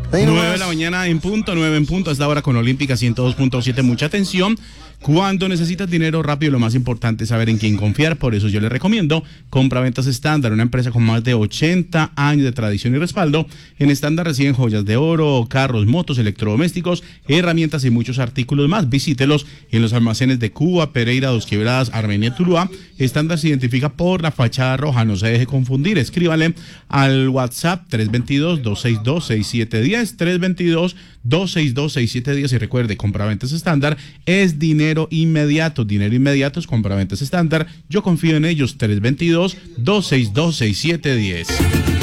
9 de la mañana en punto, 9 en punto, hasta ahora con Olímpica 102.7. Mucha atención. Cuando necesitas dinero rápido, lo más importante es saber en quién confiar. Por eso yo les recomiendo Compraventas Estándar, una empresa con más de 80 años de tradición y respaldo. En Estándar reciben joyas de oro, carros, motos, electrodomésticos, herramientas y muchos artículos más. Visítelos en los almacenes de Cuba, Pereira, Dos Quebradas, Armenia, Tuluá. Estándar se identifica por la fachada roja, no se deje confundir. Escríbale al WhatsApp 322-262-6710, 322-262-6710 y recuerde, Compraventas Estándar es dinero inmediato es Compraventas Estándar. Yo confío en ellos, 322-262-6710.